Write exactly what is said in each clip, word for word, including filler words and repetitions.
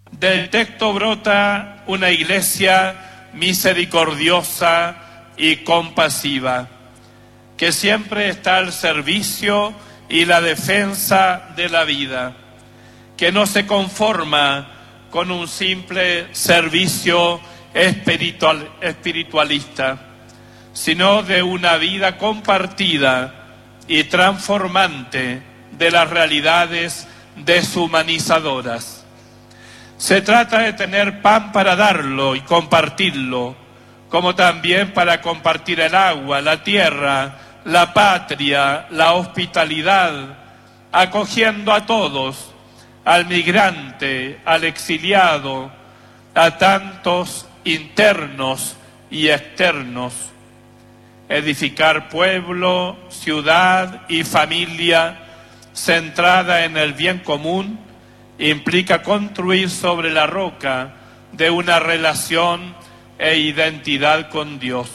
Del texto brota una iglesia misericordiosa y compasiva, que siempre está al servicio y la defensa de la vida, que no se conforma con un simple servicio espiritual, espiritualista, sino de una vida compartida y transformante de las realidades deshumanizadoras. Se trata de tener pan para darlo y compartirlo, como también para compartir el agua, la tierra, la patria, la hospitalidad, acogiendo a todos, al migrante, al exiliado, a tantos internos y externos. Edificar pueblo, ciudad y familia centrada en el bien común implica construir sobre la roca de una relación e identidad con Dios.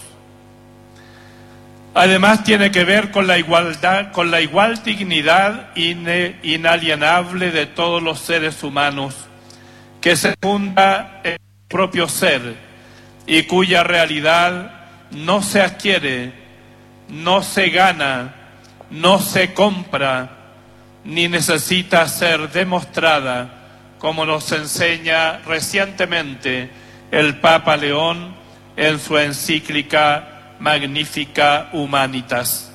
Además tiene que ver con la igualdad, con la igual dignidad inalienable de todos los seres humanos, que se funda en el propio ser y cuya realidad no se adquiere, no se gana, no se compra, ni necesita ser demostrada, como nos enseña recientemente el Papa León en su encíclica Magnificat Humanitas.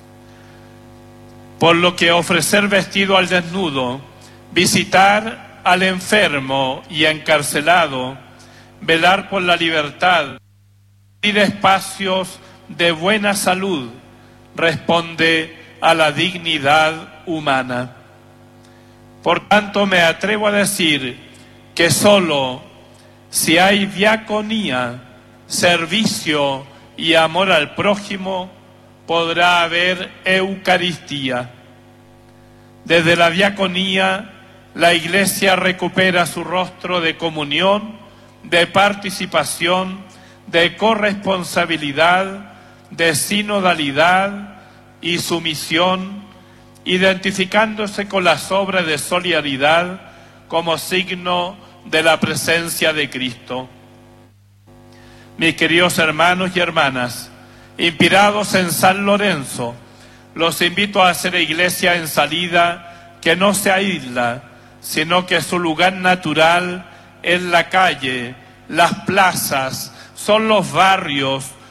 Por lo que ofrecer vestido al desnudo, visitar al enfermo y encarcelado, velar por la libertad, abrir espacios de buena salud, responde a la dignidad humana. Por tanto, me atrevo a decir que solo si hay diaconía, servicio y amor al prójimo, podrá haber Eucaristía. Desde la diaconía, la Iglesia recupera su rostro de comunión, de participación, de corresponsabilidad, de sinodalidad y sumisión, identificándose con las obras de solidaridad como signo de la presencia de Cristo. Mis queridos hermanos y hermanas, inspirados en San Lorenzo, los invito a hacer iglesia en salida que no se aísla, sino que su lugar natural es la calle, las plazas, son los barrios,